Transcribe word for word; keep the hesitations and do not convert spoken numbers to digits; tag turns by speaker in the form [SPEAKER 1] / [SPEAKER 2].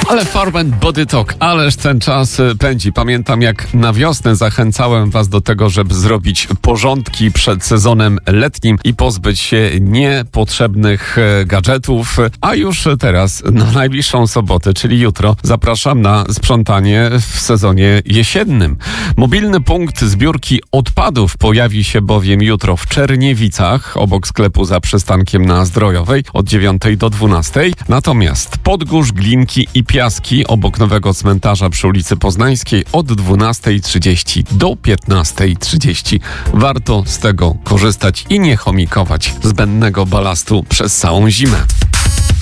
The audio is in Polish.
[SPEAKER 1] Ale Farm and Body Talk, ależ ten czas pędzi. Pamiętam, jak na wiosnę zachęcałem was do tego, żeby zrobić porządki przed sezonem letnim i pozbyć się niepotrzebnych gadżetów. A już teraz, na najbliższą sobotę, czyli jutro, zapraszam na sprzątanie w sezonie jesiennym. Mobilny punkt zbiórki odpadów pojawi się bowiem jutro w Czerniewicach, obok sklepu za przystankiem na Zdrojowej, od dziewiątej do dwunastej. Natomiast Podgórz, Glinki i Piaski, obok nowego cmentarza przy ulicy Poznańskiej, od dwunastej trzydzieści do piętnastej trzydzieści. Warto z tego korzystać i nie chomikować zbędnego balastu przez całą zimę.